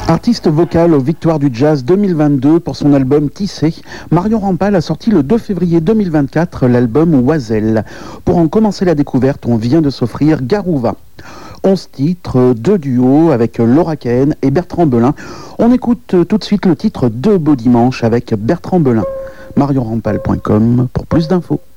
Artiste vocal aux Victoires du Jazz 2022 pour son album Tissé, Marion Rampal a sorti le 2 février 2024 l'album Oiselle. Pour en commencer la découverte, on vient de s'offrir Garouva. 11 titres, 2 duos avec Laura Cahen et Bertrand Belin. On écoute tout de suite le titre De Beau Dimanche avec Bertrand Belin. marionrampal.com pour plus d'infos.